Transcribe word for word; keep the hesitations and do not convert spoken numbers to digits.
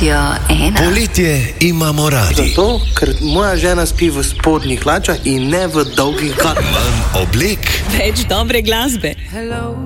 Radio ena. Poletje imamo radi. Zato, ker moja žena spi v spodnjih hlačah in ne v dolgih galah. Manj oblek. Več dobre glasbe. Hello.